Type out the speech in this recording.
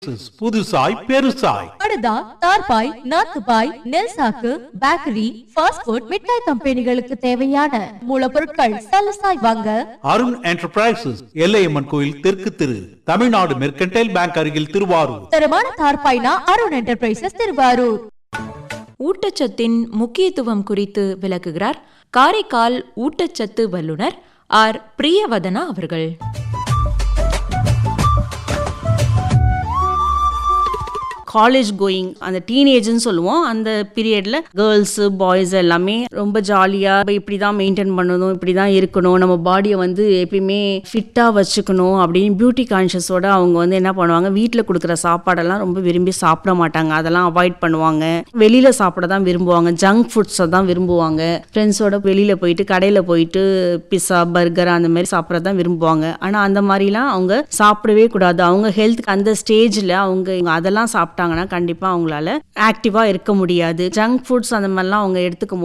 புதுசாய் பெருசாய் படுதா, தார்பாய், நாத்துபாய், நெல் சாக்கு, பேக்கரி, ஃபாஸ்ட் ஃபுட், மிட்டாய் கம்பெனிகளுக்கு தேவையான மூலப்பொருட்கள் சலசாய் வாங்க அருண் என்டர்பிரைசஸ், எல்லையம்மன் கோயில் தெற்கு தெரு, தமிழ்நாடு மெர்கன்டைல் பேங்க் அருகில் திருவாரூர். தரமான தார்பாய்னா அருண் என்டர்பிரைசஸ் திருவாரூர். ஊட்டச்சத்தின் முக்கியத்துவம் குறித்து விளக்குகிறார் காரைக்கால் ஊட்டச்சத்து வல்லுநர் ஆர் பிரியவதனா அவர்கள். காலேஜ் கோயிங் அந்த டீனேஜ்னு சொல்லுவோம். அந்த பீரியட்ல கேர்ள்ஸ் பாய்ஸ் எல்லாமே ரொம்ப ஜாலியா இப்படி தான் மெயின்டைன் பண்ணணும், இப்படி தான் இருக்கணும், நம்ம பாடியை வந்து எப்பயுமே ஃபிட்டா வச்சுக்கணும் அப்படின்னு பியூட்டி கான்ஷியஸோட அவங்க வந்து என்ன பண்ணுவாங்க, வீட்டில் கொடுக்குற சாப்பாடெல்லாம் ரொம்ப விரும்பி சாப்பிட மாட்டாங்க, அதெல்லாம் அவாய்ட் பண்ணுவாங்க. வெளியில சாப்பிட தான் விரும்புவாங்க, ஜங்க் ஃபுட்ஸை தான் விரும்புவாங்க. ஃப்ரெண்ட்ஸோட வெளியில போயிட்டு கடையில் போயிட்டு பிஸா பர்கர் அந்த மாதிரி சாப்பிட்றது தான் விரும்புவாங்க. ஆனால் அந்த மாதிரிலாம் அவங்க சாப்பிடவே கூடாது. அவங்க ஹெல்த்துக்கு அந்த ஸ்டேஜில் அவங்க அதெல்லாம் சாப்பிட்டாங்கன்னா கண்டிப்பாக அவங்களால ஆக்டிவாக இருக்க முடியாது. ஜங்க் ஃபுட்ஸ் அந்த மாதிரிலாம் அவங்க எடுத்துக்கும்